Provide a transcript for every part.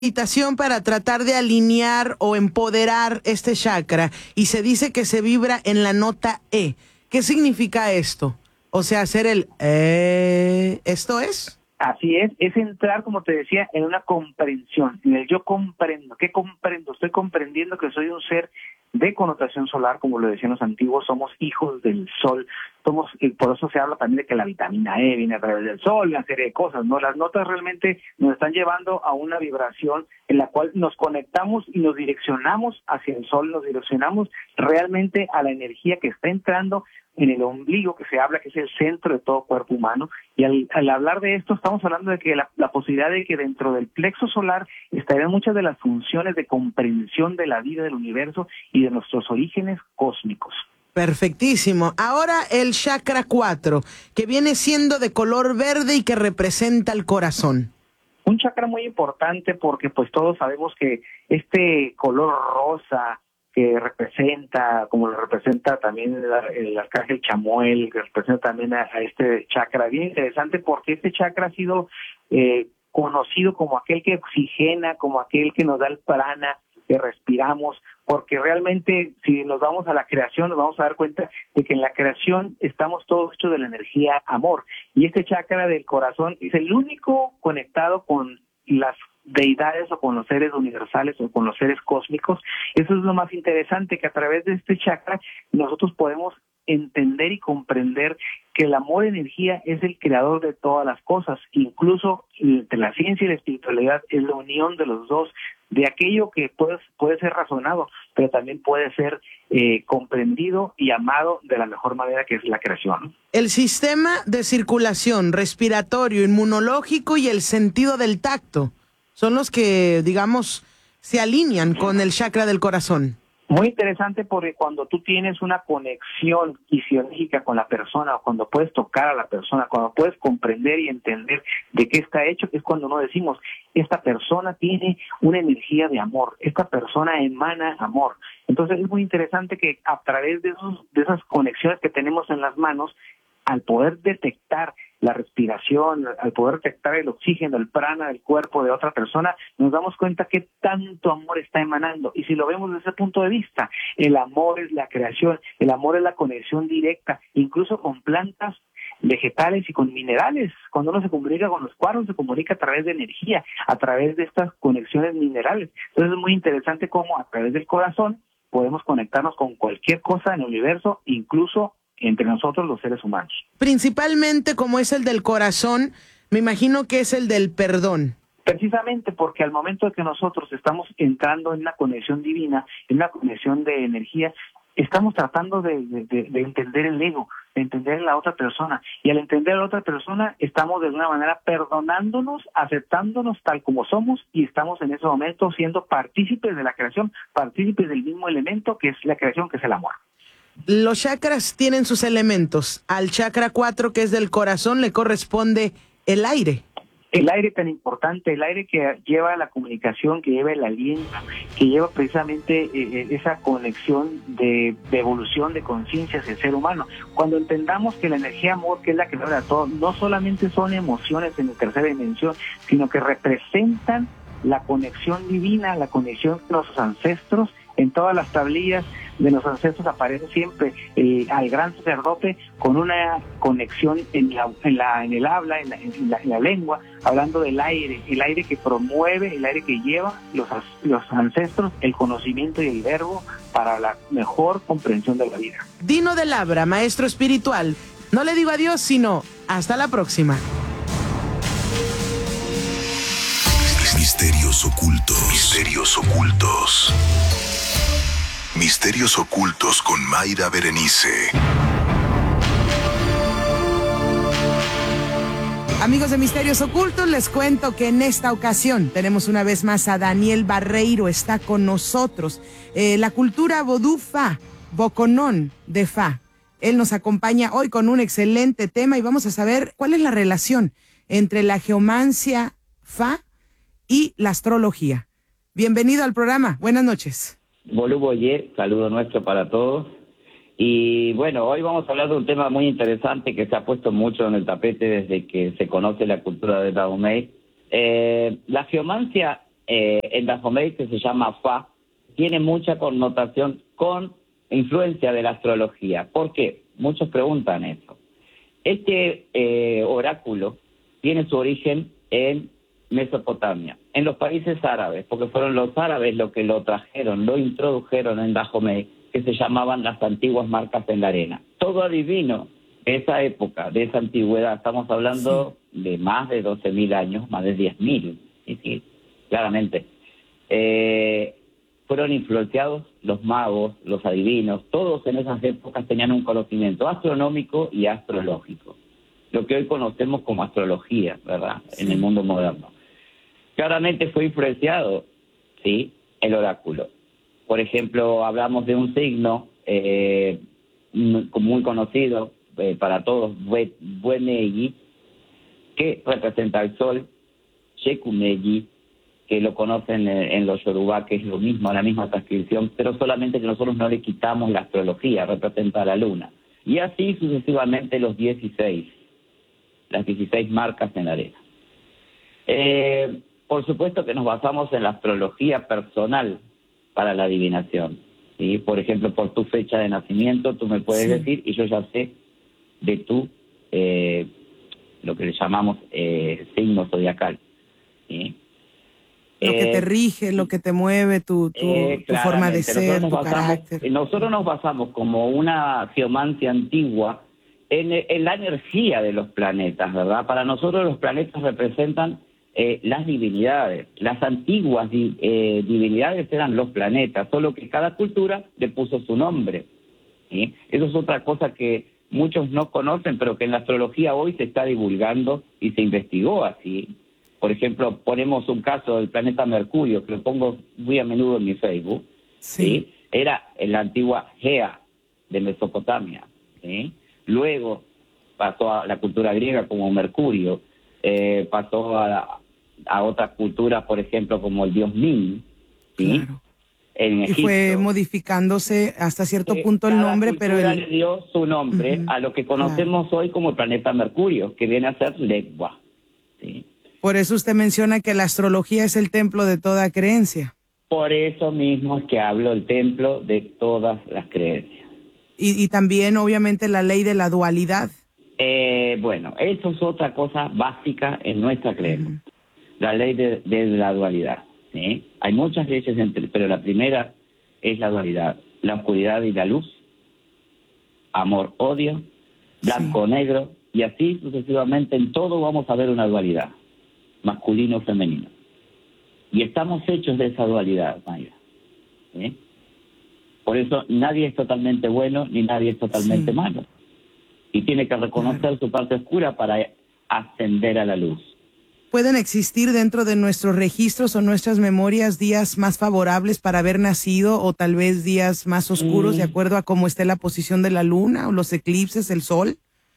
meditación para tratar de alinear o empoderar este chakra y se dice que se vibra en la nota E. ¿Qué significa esto? O sea, hacer el ¿esto es? Así es entrar, como te decía, en una comprensión, en el yo comprendo. ¿Qué comprendo? Estoy comprendiendo que soy un ser de connotación solar, como lo decían los antiguos, somos hijos del sol, por eso se habla también de que la vitamina E viene a través del sol, una serie de cosas, ¿no? Las notas realmente nos están llevando a una vibración en la cual nos conectamos y nos direccionamos hacia el sol, nos direccionamos realmente a la energía que está entrando en el ombligo, que se habla que es el centro de todo cuerpo humano, y al hablar de esto estamos hablando de que la posibilidad de que dentro del plexo solar estarían muchas de las funciones de comprensión de la vida del universo y de nuestros orígenes cósmicos. Perfectísimo. Ahora el chakra 4, que viene siendo de color verde y que representa el corazón. Un chakra muy importante porque pues todos sabemos que este color rosa que representa, como lo representa también el arcángel Chamuel, que representa también a este chakra, bien interesante porque este chakra ha sido conocido como aquel que oxigena, como aquel que nos da el prana, que respiramos, porque realmente si nos vamos a la creación nos vamos a dar cuenta de que en la creación estamos todos hechos de la energía amor, y este chakra del corazón es el único conectado con las deidades o con los seres universales o con los seres cósmicos. Eso es lo más interesante, que a través de este chakra nosotros podemos entender y comprender que el amor energía es el creador de todas las cosas, incluso entre la ciencia y la espiritualidad es la unión de los dos, de aquello que puede ser razonado, pero también puede ser comprendido y amado de la mejor manera, que es la creación. El sistema de circulación, respiratorio, inmunológico y el sentido del tacto son los que, digamos, se alinean con el chakra del corazón. Muy interesante porque cuando tú tienes una conexión fisiológica con la persona, o cuando puedes tocar a la persona, cuando puedes comprender y entender de qué está hecho, es cuando no decimos, esta persona tiene una energía de amor, esta persona emana amor. Entonces es muy interesante que a través de esas conexiones que tenemos en las manos, al poder detectar la respiración, al poder detectar el oxígeno, el prana del cuerpo de otra persona, nos damos cuenta que tanto amor está emanando. Y si lo vemos desde ese punto de vista, el amor es la creación, el amor es la conexión directa, incluso con plantas, vegetales y con minerales. Cuando uno se comunica con los cuarzos, se comunica a través de energía, a través de estas conexiones minerales. Entonces es muy interesante cómo a través del corazón podemos conectarnos con cualquier cosa en el universo, incluso entre nosotros los seres humanos. Principalmente, como es el del corazón, me imagino que es el del perdón. Precisamente porque al momento de que nosotros estamos entrando en una conexión divina, en una conexión de energía, estamos tratando de entender el ego, de entender a la otra persona. Y al entender a la otra persona, estamos de alguna manera perdonándonos, aceptándonos tal como somos, y estamos en ese momento siendo partícipes de la creación, partícipes del mismo elemento que es la creación, que es el amor. Los chakras tienen sus elementos. Al chakra 4, que es del corazón, le corresponde el aire. El aire tan importante, el aire que lleva la comunicación, que lleva el aliento, que lleva precisamente esa conexión de evolución de conciencia hacia el ser humano. Cuando entendamos que la energía amor, que es la que logra todo, no solamente son emociones en la tercera dimensión, sino que representan la conexión divina, la conexión con nuestros ancestros. En todas las tablillas de los ancestros aparece siempre al gran sacerdote con una conexión en el habla, en la lengua, hablando del aire, el aire que promueve, el aire que lleva los ancestros, el conocimiento y el verbo para la mejor comprensión de la vida. Dino de Labra, maestro espiritual. No le digo adiós, sino hasta la próxima. Misterios ocultos. Misterios ocultos. Misterios ocultos con Mayra Berenice. Amigos de Misterios Ocultos, les cuento que en esta ocasión tenemos una vez más a Daniel Barreiro, está con nosotros. La cultura vodú Fa, Boconón de Fa. Él nos acompaña hoy con un excelente tema y vamos a saber cuál es la relación entre la geomancia Fa y la astrología. Bienvenido al programa, buenas noches. Bolú Boyer, saludo nuestro para todos. Y bueno, hoy vamos a hablar de un tema muy interesante que se ha puesto mucho en el tapete desde que se conoce la cultura de Dahomey. La geomancia en Dahomey, que se llama Fa, tiene mucha connotación con influencia de la astrología. ¿Por qué? Muchos preguntan eso. Este oráculo tiene su origen en Mesopotamia, en los países árabes, porque fueron los árabes los que lo trajeron, lo introdujeron en Dahomey, que se llamaban las antiguas marcas en la arena. Todo adivino de esa época, de esa antigüedad, estamos hablando de más de 12.000 años, más de 10.000, sí, claramente. Fueron influenciados los magos, los adivinos, todos en esas épocas tenían un conocimiento astronómico y astrológico, lo que hoy conocemos como astrología, ¿verdad?, en el mundo moderno. Claramente fue influenciado, ¿sí?, el oráculo. Por ejemplo, hablamos de un signo muy conocido para todos, Buenegi, que representa el sol, Shekumegi, que lo conocen en los Yorubá, que es lo mismo, la misma transcripción, pero solamente que nosotros no le quitamos la astrología, representa a la luna. Y así sucesivamente las 16 marcas en la arena. Por supuesto que nos basamos en la astrología personal para la adivinación, ¿sí? Por ejemplo, por tu fecha de nacimiento, tú me puedes decir, y yo ya sé de tu, lo que le llamamos signo zodiacal, ¿sí? Lo que te rige, lo que te mueve, tu forma de ser, tu carácter. Nosotros nos basamos como una geomancia antigua en la energía de los planetas, ¿verdad? Para nosotros los planetas representan las divinidades. Las antiguas divinidades eran los planetas, solo que cada cultura le puso su nombre, ¿sí? Eso es otra cosa que muchos no conocen, pero que en la astrología hoy se está divulgando y se investigó así. Por ejemplo, ponemos un caso del planeta Mercurio, que lo pongo muy a menudo en mi Facebook, ¿sí? Era en la antigua Gea de Mesopotamia, ¿sí? Luego pasó a la cultura griega como Mercurio, pasó a otras culturas, por ejemplo, como el dios Min, ¿sí? Claro. En Egipto. Y fue modificándose hasta cierto punto el nombre, pero le dio su nombre a lo que conocemos hoy como el planeta Mercurio, que viene a ser Legua, ¿sí? Por eso usted menciona que la astrología es el templo de toda creencia. Por eso mismo es que hablo el templo de todas las creencias. Y también, obviamente, la ley de la dualidad. Bueno, eso es otra cosa básica en nuestra creencia. La ley de la dualidad, ¿sí? Hay muchas leyes, pero la primera es la dualidad. La oscuridad y la luz, amor-odio, blanco-negro, y así sucesivamente en todo vamos a ver una dualidad, masculino-femenino. Y estamos hechos de esa dualidad, Mayra, ¿sí? Por eso nadie es totalmente bueno ni nadie es totalmente malo. Y tiene que reconocer su parte oscura para ascender a la luz. ¿Pueden existir dentro de nuestros registros o nuestras memorias días más favorables para haber nacido o tal vez días más oscuros de acuerdo a cómo esté la posición de la luna o los eclipses, el sol?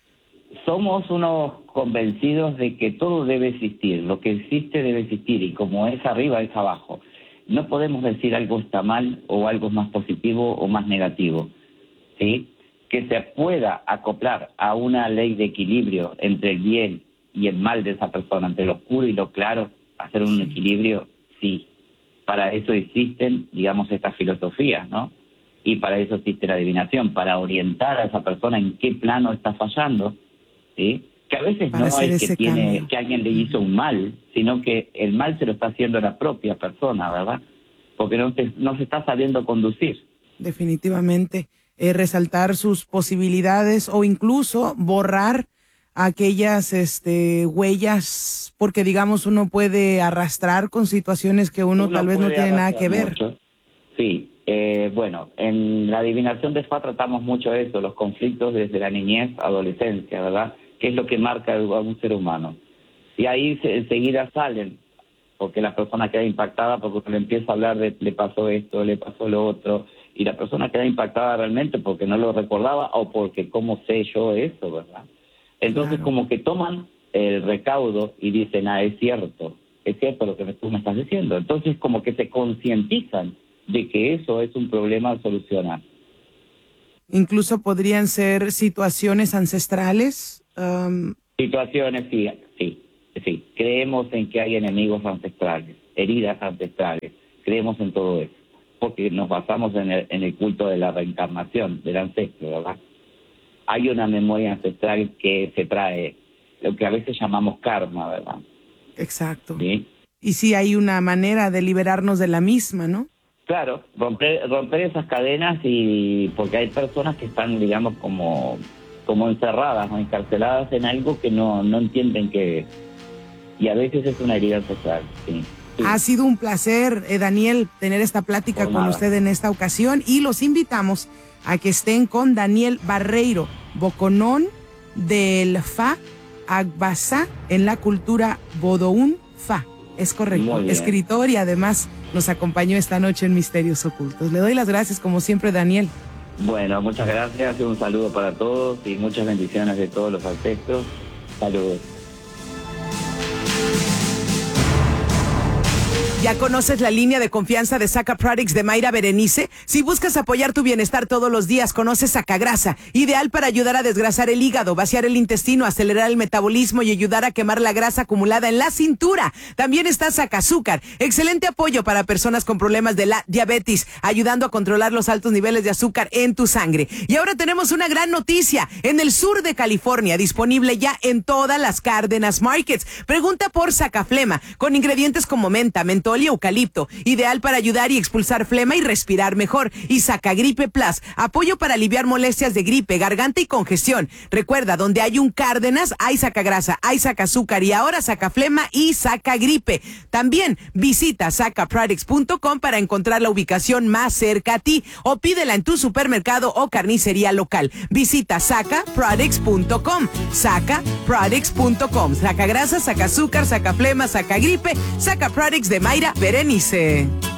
Somos unos convencidos de que todo debe existir, lo que existe debe existir y como es arriba es abajo. No podemos decir algo está mal o algo es más positivo o más negativo, ¿sí? Que se pueda acoplar a una ley de equilibrio entre el bien y el mal de esa persona, entre lo oscuro y lo claro, hacer un equilibrio, sí. Para eso existen, digamos, estas filosofías, ¿no? Y para eso existe la adivinación, para orientar a esa persona en qué plano está fallando, ¿sí? Que a veces para no es que alguien le hizo un mal, sino que el mal se lo está haciendo la propia persona, ¿verdad? Porque no se está sabiendo conducir. Definitivamente. Resaltar sus posibilidades o incluso borrar aquellas huellas, porque digamos uno puede arrastrar con situaciones que uno tal vez no tiene nada que ver. Mucho. Sí, bueno, en la adivinación de Fa tratamos mucho eso, los conflictos desde la niñez, adolescencia, ¿verdad? Que es lo que marca a un ser humano. Y ahí enseguida salen, porque la persona queda impactada porque le empieza a hablar de le pasó esto, le pasó lo otro, y la persona queda impactada realmente porque no lo recordaba o porque cómo sé yo eso, ¿verdad? Entonces como que toman el recaudo y dicen, es cierto lo que tú me estás diciendo. Entonces como que se concientizan de que eso es un problema a solucionar. Incluso podrían ser situaciones ancestrales. Situaciones, sí. Creemos en que hay enemigos ancestrales. heridas ancestrales. Creemos en todo eso, porque nos basamos en el culto de la reencarnación del ancestro, ¿verdad? Hay una memoria ancestral que se trae, lo que a veces llamamos karma, ¿verdad? Exacto. ¿Sí? Y sí hay una manera de liberarnos de la misma, ¿no? Claro, romper esas cadenas, y porque hay personas que están, digamos, como encerradas o encarceladas en algo que no entienden qué es. Y a veces es una herida ancestral, sí. Ha sido un placer, Daniel, tener esta plática con usted en esta ocasión, y los invitamos a que estén con Daniel Barreiro, Boconón del Fa Agbasa en la cultura Bodoún Fa. Es correcto, escritor, y además nos acompañó esta noche en Misterios Ocultos. Le doy las gracias como siempre, Daniel. Bueno, muchas gracias, un saludo para todos y muchas bendiciones de todos los ancestros. Saludos. ¿Ya conoces la línea de confianza de Saca Products de Mayra Berenice? Si buscas apoyar tu bienestar todos los días, conoce Sacagrasa, ideal para ayudar a desgrasar el hígado, vaciar el intestino, acelerar el metabolismo y ayudar a quemar la grasa acumulada en la cintura. También está Sacazúcar, excelente apoyo para personas con problemas de la diabetes, ayudando a controlar los altos niveles de azúcar en tu sangre. Y ahora tenemos una gran noticia, en el sur de California, disponible ya en todas las Cárdenas Markets. Pregunta por Sacaflema, con ingredientes como menta, mentol y eucalipto, ideal para ayudar y expulsar flema y respirar mejor. Y Sacagripe Plus, apoyo para aliviar molestias de gripe, garganta y congestión. Recuerda, donde hay un Cárdenas, hay Sacagrasa, hay Sacazúcar y ahora Sacaflema y Sacagripe. También visita sacaproducts.com para encontrar la ubicación más cerca a ti, o pídela en tu supermercado o carnicería local. Visita sacaproducts.com, sacaproducts.com. Sacagrasa, Sacazúcar, Sacaflema, Sacagripe, Sacaproducts de Mayra Berenice.